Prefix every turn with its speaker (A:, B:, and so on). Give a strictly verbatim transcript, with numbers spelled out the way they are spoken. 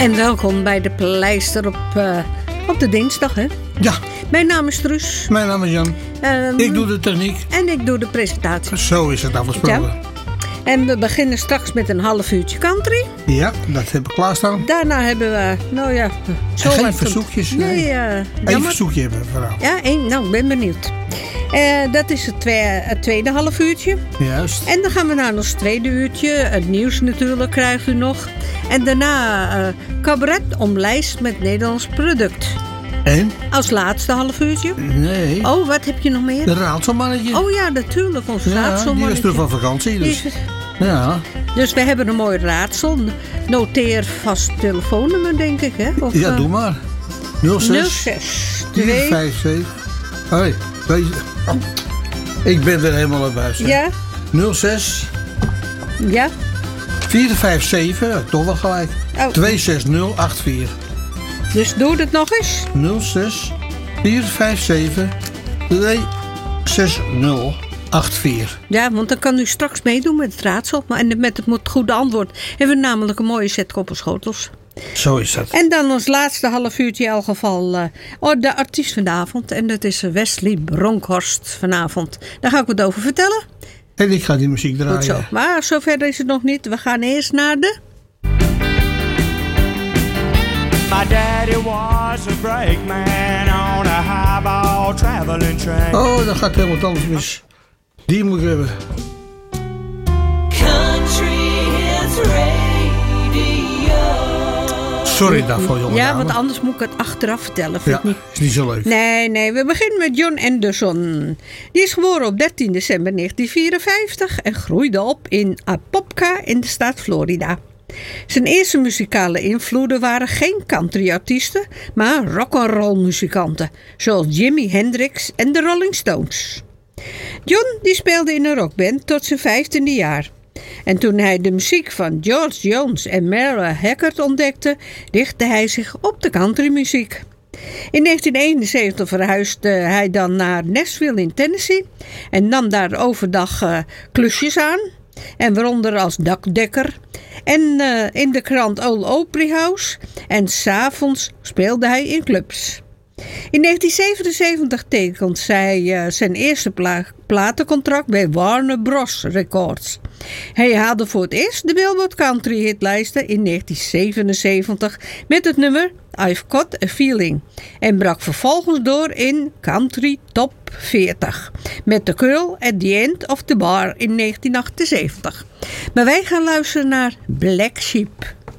A: En welkom bij de Pleister op, uh, op de dinsdag, hè?
B: Ja.
A: Mijn naam is Truus.
B: Mijn naam is Jan. Um, ik doe de techniek.
A: En ik doe de presentatie.
B: Zo is het afgesproken.
A: Ja. En we beginnen straks met een half uurtje country.
B: Ja, dat hebben we klaarstaan.
A: Daarna hebben we, nou ja... Zo
B: Geen verzoekjes?
A: Het... Nee, uh,
B: Eén verzoekje hebben we vooral.
A: Ja, één. Nou, ik ben benieuwd. Uh, dat is het, twee, het tweede half uurtje.
B: Juist.
A: En dan gaan we naar ons tweede uurtje. Het nieuws natuurlijk krijgt u nog. En daarna uh, cabaret omlijst met Nederlands product.
B: En?
A: Als laatste half uurtje.
B: Nee.
A: Oh, wat heb je nog meer?
B: De raadselmannetje.
A: Oh ja, natuurlijk. Ons
B: ja,
A: raadselmannetje.
B: die is terug van vakantie. Dus.
A: Is...
B: Ja.
A: Dus we hebben een mooi raadsel. Noteer vast telefoonnummer, denk ik, hè? Of,
B: ja,
A: uh,
B: doe maar. nul zes
A: nul zes
B: vier vijf zeven Hoi. Oh. Ik ben weer helemaal op buis.
A: Ja.
B: nul zes
A: Ja.
B: vier vijf zeven toch wel gelijk.
A: Oh.
B: twee zes nul acht vier
A: Dus doe het nog eens.
B: nul zes vier vijf zeven twee zes nul acht vier
A: Ja, want dan kan u straks meedoen met het raadsel. En met het goede antwoord hebben we namelijk een mooie set koppenschotels.
B: Zo is dat.
A: En dan ons laatste half uurtje in elk geval uh, oh, de artiest vanavond. En dat is Wesley Bronkhorst vanavond. Daar ga ik wat over vertellen.
B: En ik ga die muziek draaien.
A: Goed zo. Maar zover is het nog niet. We gaan eerst naar de...
C: My daddy was a brakeman on a highball traveling train.
B: Oh, dat gaat helemaal anders mis. Die moet ik hebben.
D: Country Hits Radio.
B: Sorry daarvoor, jongen.
A: Ja,
B: dame.
A: want anders moet ik het achteraf vertellen. Vind
B: Ja,
A: niet.
B: is niet zo leuk.
A: Nee, nee. We beginnen met John Anderson. Die is geboren op dertien december negentien vierenvijftig en groeide op in Apopka in de staat Florida. Zijn eerste muzikale invloeden waren geen countryartiesten, maar rock'n'roll muzikanten, zoals Jimi Hendrix en de Rolling Stones. John die speelde in een rockband tot zijn vijftiende jaar. En toen hij de muziek van George Jones en Merle Haggard ontdekte, richtte hij zich op de countrymuziek. In negentien eenenzeventig verhuisde hij dan naar Nashville in Tennessee en nam daar overdag uh, klusjes aan, en waaronder als dakdekker en uh, in de krant Old Opry House, en 's avonds speelde hij in clubs. In negentien zevenenzeventig tekent zij uh, zijn eerste pla- platencontract bij Warner Bros. Records. Hij haalde voor het eerst de Billboard Country hitlijsten in negentien zevenenzeventig met het nummer I've Got a Feeling en brak vervolgens door in Country Top veertig met The Girl at the End of the Bar in negentien achtenzeventig. Maar wij gaan luisteren naar Black Sheep.